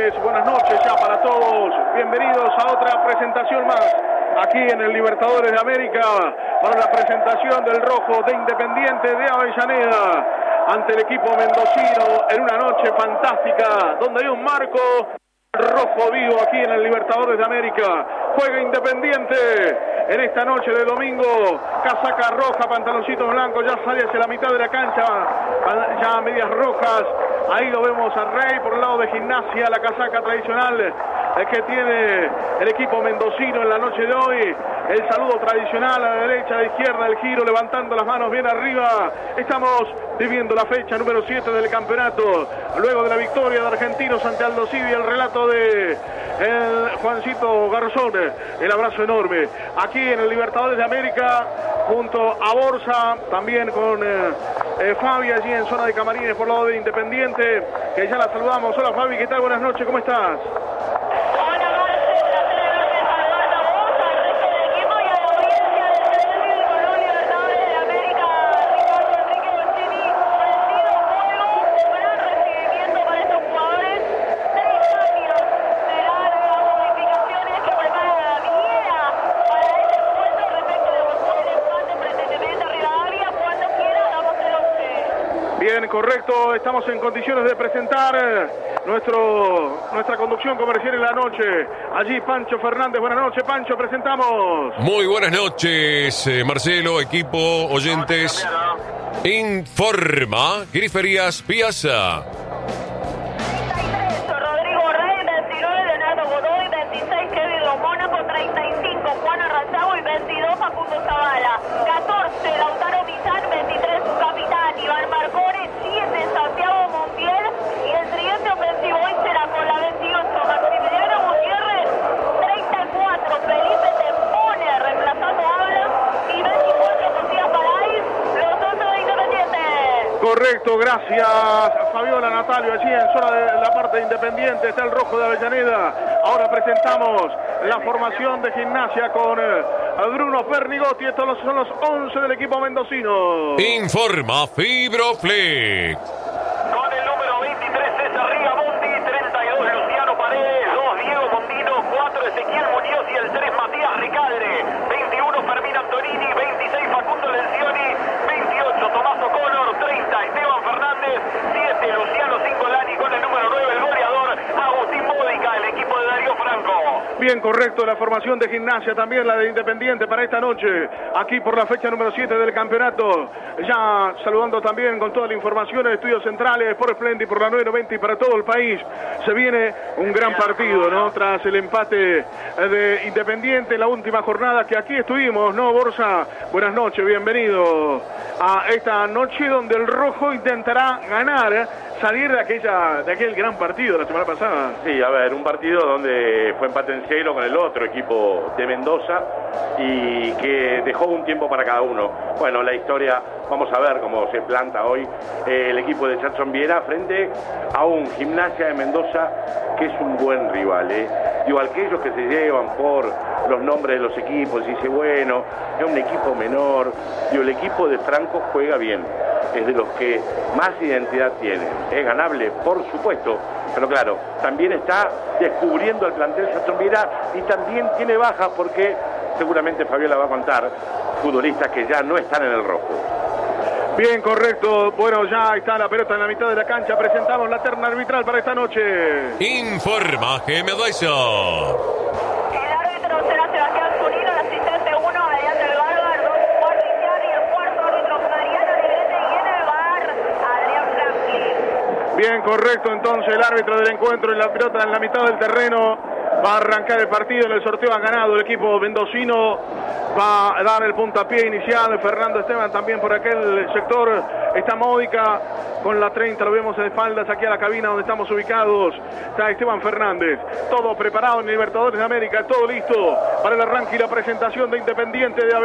tardes, buenas noches ya para todos. Bienvenidos a otra presentación más aquí en el Libertadores de América para la presentación del rojo de Independiente de Avellaneda ante el equipo mendocino en una noche fantástica donde hay un marco rojo vivo aquí en el Libertadores de América. Juega Independiente en esta noche de domingo, casaca roja, pantaloncitos blancos, ya sale hacia la mitad de la cancha, ya medias rojas. Ahí lo vemos a Rey por el lado de Gimnasia, la casaca tradicional que tiene el equipo mendocino en la noche de hoy. El saludo tradicional a la derecha, a la izquierda, el giro, levantando las manos bien arriba. Estamos viviendo la fecha número 7 del campeonato. Luego de la victoria de Argentinos ante Aldo Civi, el relato de Juancito Garzón. El abrazo enorme. Aquí en el Libertadores de América, junto a Borsa, también con Fabi allí en zona de camarines por lado de Independiente, que ya la saludamos. Hola Fabi, ¿qué tal? Buenas noches, ¿cómo estás? Bien, correcto, estamos en condiciones de presentar nuestra conducción comercial en la noche. Allí Pancho Fernández, buenas noches Pancho, presentamos. Muy buenas noches, Marcelo, equipo, oyentes. Informa Griferías Piazza. 33, Rodrigo Rey, 29, Leonardo Godoy, 26, Kevin Lo Mónaco, 35, Juan Arrazago y 22, Facundo Zavala. 14, Lautaro Bizán, 23, su capitán, Iván Marcone, 7, Santiago Montiel y el tridente ofensivo hoy será con la 28, Maximiliano Gutiérrez, 34, Felipe Tempone, reemplazando a Habla y 24, José Paráis, los 11 de Independiente. Correcto, gracias Fabiola Natalio. Allí en zona de la parte de Independiente está el rojo de Avellaneda. Ahora presentamos la formación de Gimnasia con Bruno Pernigotti. Estos son los 11 del equipo mendocino. Informa Fibroflex. Con el número 23 César Rigamonti, 32 Luciano Paredes, 2 Diego Mondino, 4 Ezequiel Muñoz y el 3 Matías Ricalde, 21 Fermín Antonini, 26 Facundo Lencioni, 28 Tomás O'Connor, 30 Esteban Fernández, 7 Luciano Cingolani con el número 9 el goleador Agustín Módica, el equipo de Darío Franco. Bien, correcto, la formación de Gimnasia, también la de Independiente para esta noche, aquí por la fecha número 7 del campeonato. Ya saludando también con toda la información en Estudios Centrales, por Splendid, por la 990 y para todo el país. Se viene un gran partido, ¿no? Tras el empate de Independiente, la última jornada que aquí estuvimos, ¿no, Borsa? Buenas noches, bienvenido a esta noche donde el rojo intentará ganar, salir de aquel gran partido la semana pasada. Sí, a ver, un partido donde fue empate en cielo con el otro equipo de Mendoza y que dejó un tiempo para cada uno. Bueno, la historia, vamos a ver cómo se planta hoy el equipo de Jackson Viera frente a un Gimnasia de Mendoza que es un buen rival, Digo, aquellos que se llevan por los nombres de los equipos, dice, bueno, es un equipo menor. Digo, el equipo de Franco juega bien, es de los que más identidad tiene. Es ganable, por supuesto, pero claro, también está descubriendo el plantel Jackson Viera y también tiene bajas porque seguramente Fabiola va a contar futbolistas que ya no están en el rojo. Bien, correcto. Bueno, ya está la pelota en la mitad de la cancha. Presentamos la terna arbitral para esta noche. Informa GM Advisor. El árbitro será Sebastián Zunino, el asistente 1, mediante el Bárbaro, 2 Guardián y el cuarto árbitro Mariano Negrete y en el bar Adrián Franklin. Bien, correcto. Entonces el árbitro del encuentro en la pelota en la mitad del terreno. Va a arrancar el partido. En el sorteo ha ganado el equipo mendocino. Va a dar el puntapié inicial Fernando Esteban también por aquel sector. Está Módica con la 30, lo vemos de espaldas aquí a la cabina donde estamos ubicados. Está Esteban Fernández, todo preparado en Libertadores de América, todo listo para el arranque y la presentación de Independiente de